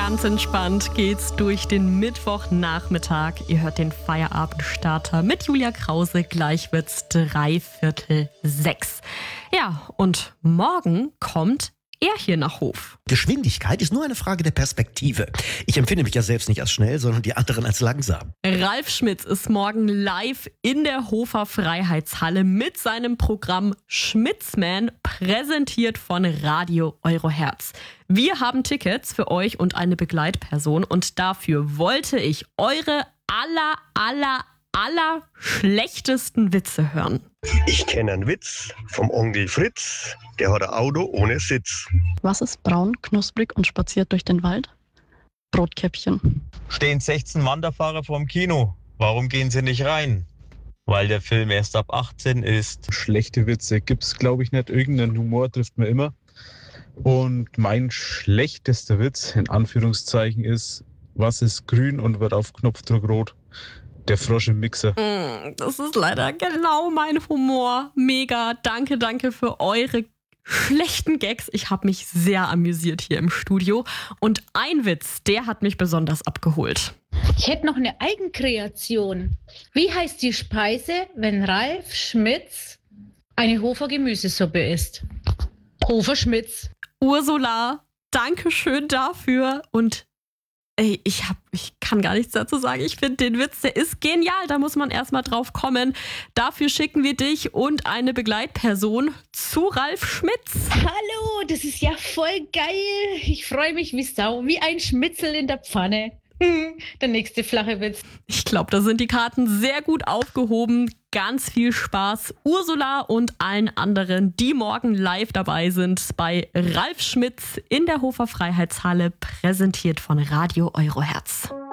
Ganz entspannt geht's durch den Mittwochnachmittag. Ihr hört den Feierabendstarter mit Julia Krause. Gleich wird's 5:45. Ja, und morgen kommt er hier nach Hof. Geschwindigkeit ist nur eine Frage der Perspektive. Ich empfinde mich ja selbst nicht als schnell, sondern die anderen als langsam. Ralf Schmitz ist morgen live in der Hofer Freiheitshalle mit seinem Programm Schmitzman, präsentiert von Radio Eurohertz. Wir haben Tickets für euch und eine Begleitperson und dafür wollte ich eure aller schlechtesten Witze hören. Ich kenne einen Witz vom Onkel Fritz, der hat ein Auto ohne Sitz. Was ist braun, knusprig und spaziert durch den Wald? Brotkäppchen. Stehen 16 Wanderfahrer vorm Kino. Warum gehen sie nicht rein? Weil der Film erst ab 18 ist. Schlechte Witze gibt's, glaube ich, nicht. Irgendeinen Humor trifft man immer. Und mein schlechtester Witz, in Anführungszeichen, ist: Was ist grün und wird auf Knopfdruck rot? Der Frosch im Mixer. Das ist leider genau mein Humor. Mega. Danke für eure schlechten Gags. Ich habe mich sehr amüsiert hier im Studio. Und ein Witz, der hat mich besonders abgeholt. Ich hätte noch eine Eigenkreation. Wie heißt die Speise, wenn Ralf Schmitz eine Hofer Gemüsesuppe isst? Hofer Schmitz. Ursula, danke schön dafür. Und ey, ich kann gar nichts dazu sagen. Ich finde den Witz, der ist genial. Da muss man erstmal drauf kommen. Dafür schicken wir dich und eine Begleitperson zu Ralf Schmitz. Hallo, das ist ja voll geil. Ich freue mich wie Sau, wie ein Schmitzel in der Pfanne. Der nächste flache Witz. Ich glaube, da sind die Karten sehr gut aufgehoben. Ganz viel Spaß Ursula und allen anderen, die morgen live dabei sind bei Ralf Schmitz in der Hofer Freiheitshalle, präsentiert von Radio Eurohertz.